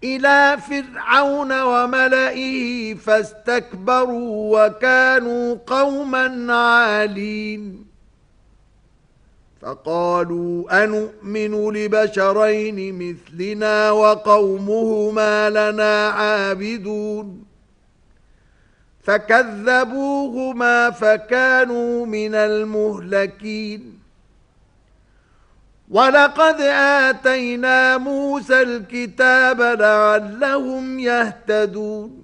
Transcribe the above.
إلى فرعون وملئه فاستكبروا وكانوا قوما عالين فقالوا أنؤمن لبشرين مثلنا وقومهما لنا عابدون فكذبوهما فكانوا من المهلكين ولقد آتينا موسى الكتاب لعلهم يهتدون